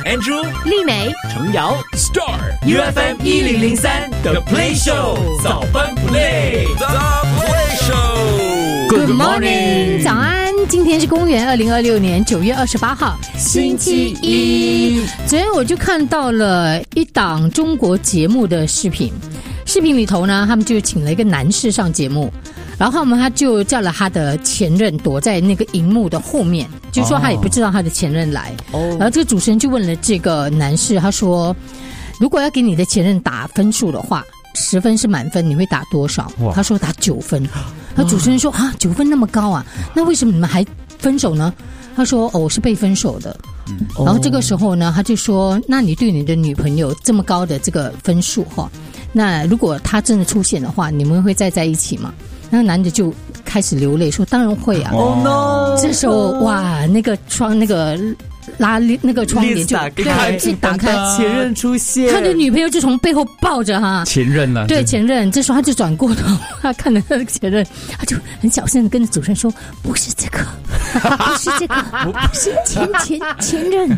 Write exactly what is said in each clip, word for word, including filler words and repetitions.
Andrew、 丽美、 程瑶 Star U F M 一零零三 The Play Show 早班 Play The Play Show Good morning， 早安！今天是公元二零二六年九月二十八号，星期一。昨天我就看到了一档中国节目的视频，视频里头呢，他们就请了一个男士上节目，然后他们他就叫了他的前任躲在那个荧幕的后面，就说他也不知道他的前任来。哦，然后这个主持人就问了这个男士，他说：“如果要给你的前任打分数的话，十分是满分，你会打多少？”他说打九分。那主持人说啊，九分那么高啊，那为什么你们还分手呢？他说哦，我是被分手的。嗯、然后这个时候呢，他就说，那你对你的女朋友这么高的这个分数哈，那如果她真的出现的话，你们会再在一起吗？那个男的就开始流泪说，当然会啊。 哦 no！ 这时候哇，那个窗那个。拉那个窗帘就打开， 就打开， 前任出现， 他的女朋友就从背后抱着哈， 前任了， 对前任。这时候他就转过头，他看着他的前任，他就很小声的跟着主持人说：“不是这个，不是这个，不是前前前任。”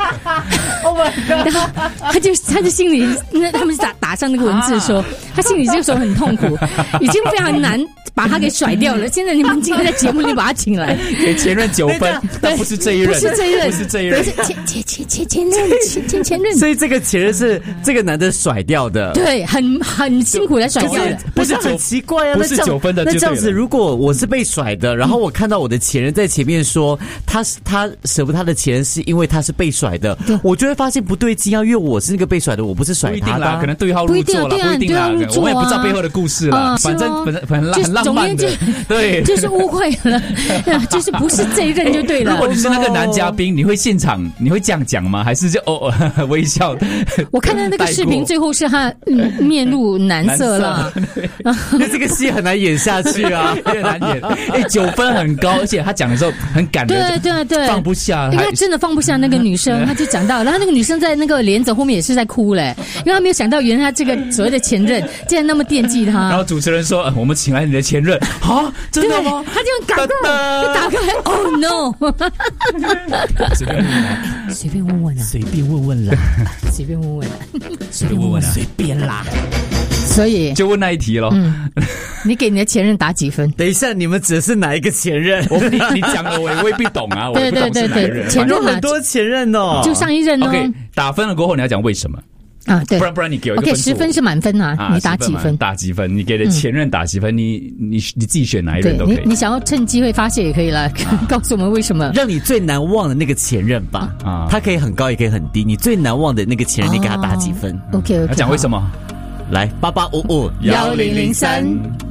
Oh my god！ 然后他就他就心里，那他们打打上那个文字说，他心里这个时候很痛苦，已经非常难把他给甩掉了。现在你们今天在节目里把他请来， 给前任九分，但不是这一任， 不是这一任， 不是这一任。 前前前前前任前前前任， 所以这个前任是这个男的甩掉的， 对，很很辛苦来甩掉的， 不是很奇怪啊？ 不是九分的， 那这样子，如果我是被甩的，然后我看到我的前任在前面说他他舍不得他的前任是因为他是被甩的，我就会发现不对劲啊，因为我是那个被甩的，我不是甩他的、啊， 可能对号入座了，不一定啦，我也不知道背后的故事了，反正反正很很浪漫的，对， 就是误会了，就是不是这一任就对了。 如果你是那个男嘉宾，你会现场你会这样讲吗？还是就哦微笑？ 我看到那个视频最后是他、嗯、面露难色了， 因为这个戏很难演下去啊， 有点难演。哎，九分很高，而且他讲的时候很感人， 对对对， 放不下， 因为他真的放不下那个女生，他就讲到，然后那个女生在那个帘子后面也是在哭嘞，因为他没有想到原来他这个所谓的前任竟然那么惦记他。 然后主持人说：“我们请来你的前任啊，真的吗？” 他就很感动，就打开 ，Oh no！ 随便问啊， 随便问问啊， 随便问问啦， 随便问问啦， 随便问问啊， 随便啦。 所以就问那一题咯。 嗯，你给你的前任打几分？ 等一下，你们指的是哪一个前任？ 我你你讲了，我也未必懂啊。我也不懂是哪一任。 前任很多前任哦， 就上一任哦。 OK， 打分了过后你要讲为什么啊？对， 不然不然你给我一个分数。 OK， 十分是满分啊，你打几分？ 打几分？你给的前任打几分？你你你自己选哪一任都可以。 你你想要趁机会发泄也可以了，告诉我们为什么让你最难忘的那个前任吧。啊，他可以很高也可以很低，你最难忘的那个前任，你给他打几分 ？OK OK， 要讲为什么？ 来八八五五幺零零三。